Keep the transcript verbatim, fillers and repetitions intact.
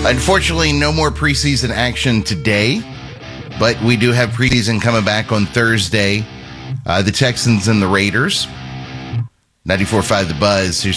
Unfortunately, no more preseason action today, but we do have preseason coming back on Thursday. Uh, the Texans and the Raiders. ninety-four point five The Buzz. Here's